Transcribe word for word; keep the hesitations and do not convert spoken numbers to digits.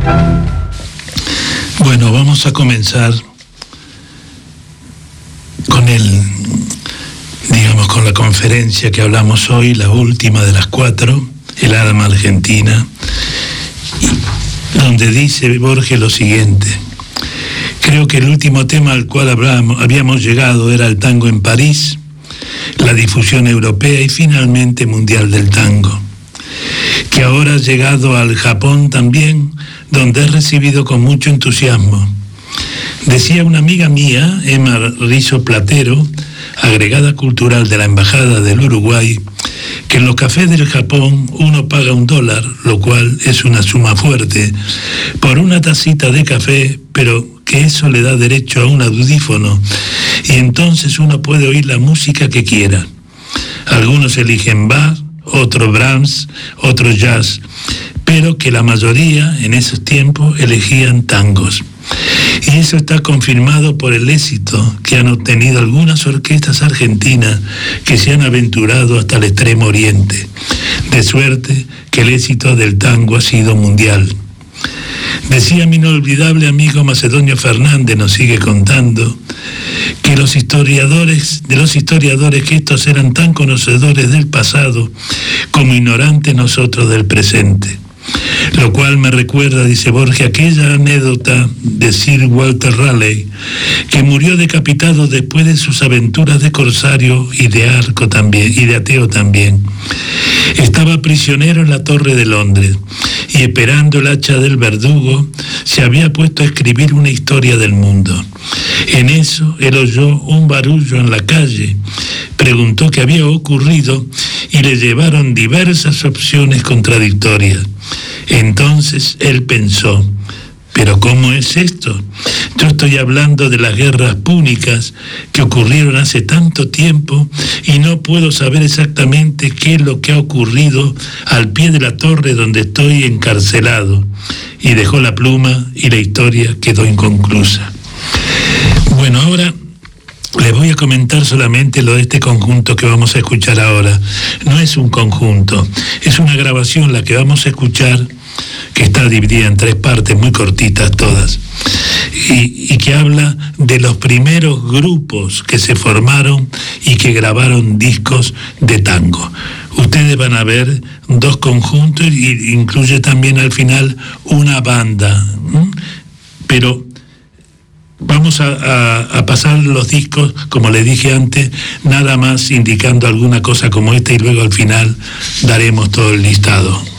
Bueno, vamos a comenzar con el, digamos, con la conferencia que hablamos hoy, la última de las cuatro, El alma argentina, donde dice Borges lo siguiente: creo que el último tema al cual hablamos, habíamos llegado era el tango en París, la difusión europea y finalmente mundial del tango, que ahora ha llegado al Japón también, donde es recibido con mucho entusiasmo. Decía una amiga mía, Emma Rizo Platero, agregada cultural de la Embajada del Uruguay, que en los cafés del Japón uno paga un dólar, lo cual es una suma fuerte, por una tacita de café, pero que eso le da derecho a un audífono, y entonces uno puede oír la música que quiera. Algunos eligen Bach, otros Brahms, otros jazz, pero que la mayoría en esos tiempos elegían tangos. Y eso está confirmado por el éxito que han obtenido algunas orquestas argentinas que se han aventurado hasta el Extremo Oriente, de suerte que el éxito del tango ha sido mundial. Decía mi inolvidable amigo Macedonio Fernández, nos sigue contando, que los historiadores, de los historiadores que estos eran tan conocedores del pasado como ignorantes nosotros del presente. Lo cual me recuerda, dice Borges, aquella anécdota de Sir Walter Raleigh, que murió decapitado después de sus aventuras de corsario y de arco también, y de ateo también. Estaba prisionero en la Torre de Londres, y esperando el hacha del verdugo, se había puesto a escribir una historia del mundo. En eso, él oyó un barullo en la calle, preguntó qué había ocurrido, y le llevaron diversas opciones contradictorias. Entonces él pensó, ¿pero cómo es esto? Yo estoy hablando de las guerras púnicas que ocurrieron hace tanto tiempo y no puedo saber exactamente qué es lo que ha ocurrido al pie de la torre donde estoy encarcelado. Y dejó la pluma y la historia quedó inconclusa. Bueno, ahora les voy a comentar solamente lo de este conjunto que vamos a escuchar ahora. No es un conjunto, es una grabación la que vamos a escuchar, que está dividida en tres partes muy cortitas todas, y, y que habla de los primeros grupos que se formaron y que grabaron discos de tango. Ustedes van a ver dos conjuntos y incluye también al final una banda, ¿m? Pero vamos a, a, a pasar los discos, como les dije antes, nada más indicando alguna cosa como esta, y luego al final daremos todo el listado.